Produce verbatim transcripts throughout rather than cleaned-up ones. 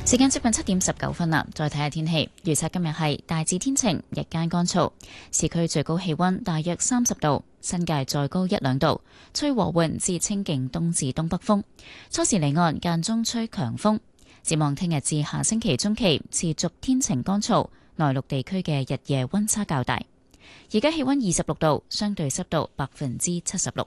時間接近七點十九分啦，再睇下天氣預測。今日係大致天晴，日間乾燥，市區最高氣溫大約三十度，新界再高一兩度，吹和緩至清勁東至東北風，初時離岸間中吹強風。展望聽日至下星期中期持續天晴乾燥，內陸地區嘅日夜溫差較大。而家氣溫二十六度，相對濕度百分之七十六。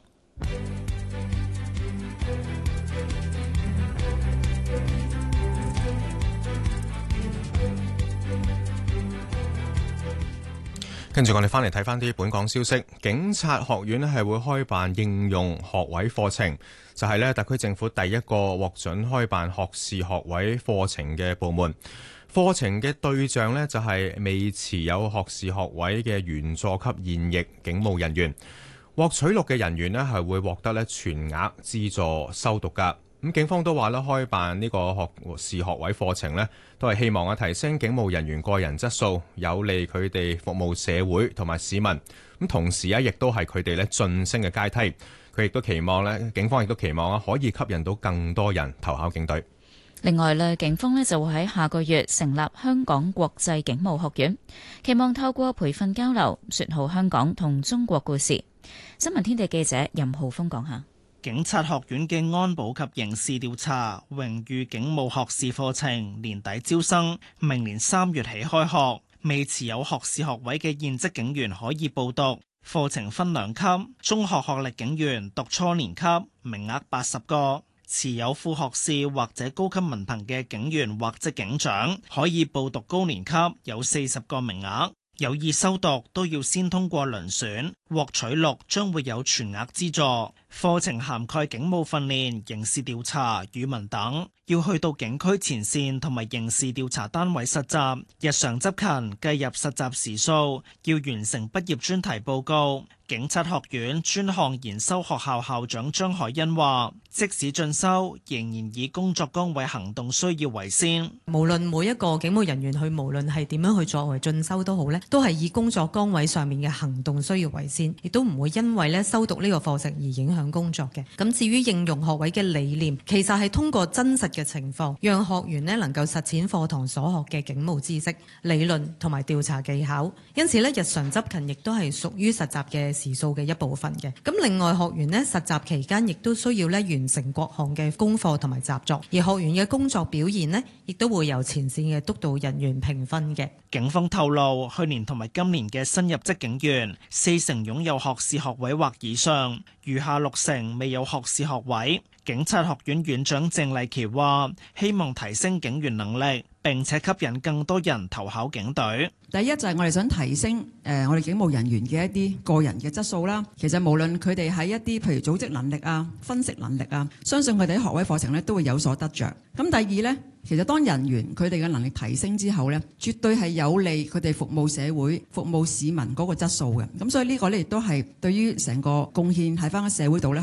跟住我哋翻嚟睇翻啲本港消息，警察學院咧係會開辦應用學位課程，就係咧特區政府第一個獲准開辦學士學位課程嘅部門。課程嘅對象咧就係未持有學士學位嘅員佐級現役警務人員，獲取錄嘅人員咧係會獲得咧全額資助修讀噶。咁警方都話咧，開辦呢個學士學位課程呢，都係希望啊提升警務人員個人質素，有利佢哋服務社會同埋市民。咁同時咧，亦都係佢哋咧晉升嘅階梯。佢亦都期望咧，警方亦都期望啊，可以吸引到更多人投考警隊。 另外咧，警方咧就會喺下個月成立香港國際警務學院，期望透過培訓交流，說好香港同中國故事。新聞天地記者任浩峰講下。 警察學院嘅安保及刑事調查榮譽警務學士課程年底招生，明年三月起開學。未持有學士學位嘅現職警員可以報讀。課程分兩級，中學學歷警員讀初年級，名額八十個；持有副學士或者高級文憑嘅警員或者警長可以報讀高年級，有四十個名額。有意修讀都要先通過遴選，獲取錄將會有全額資助。課程涵蓋警務訓練、刑事調查、語文等，要去到警區前線同埋刑事調查單位實習，日常執勤計入實習時數，要完成畢業專題報告。警察學院專項研修學校校長張海欣話，即使進修，仍然以工作崗位行動需要為先。 無論每一個警務人員去，無論係點樣去作為進修都好咧，都係以工作崗位上面嘅行動需要為先，亦都唔會因為咧修讀呢個課程而影響工作嘅。咁至於應用學位嘅理念，其實係通過真實嘅情況，讓學員咧能夠實踐課堂所學嘅警務知識、理論同埋調查技巧。因此咧，日常執勤亦都係屬於實習嘅時數嘅一部分嘅。咁另外，學員咧實習期間亦都需要咧完成各項嘅功課同埋習作，而學員嘅工作表現咧亦都會由前線嘅督導人員評分嘅。 警方透露，去年同埋今年嘅新入職警員，四成擁有學士學位或以上，餘下六成未有學士學位。警察學院院長鄭麗琪話，希望提升警員能力，並且吸引更多人投考警隊。 第一就係我哋想提升誒、呃、我哋警務人員嘅一啲個人嘅質素啦。其實無論佢哋喺一啲譬如組織能力啊、分析能力啊，相信佢哋喺學位課程咧都會有所得着。咁第二呢，其實當人員佢哋嘅能力提升之後呢，絕對係有利佢哋服務社會、服務市民嗰個質素嘅。咁所以呢個呢，亦都係對於成個貢獻喺翻個社會度呢。